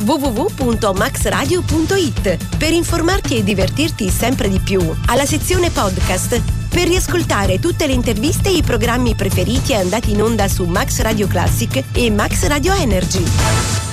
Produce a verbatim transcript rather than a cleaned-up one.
w w w punto max radio punto i t per informarti e divertirti sempre di più, alla sezione podcast per riascoltare tutte le interviste e i programmi preferiti andati in onda su Max Radio Classic e Max Radio Energy.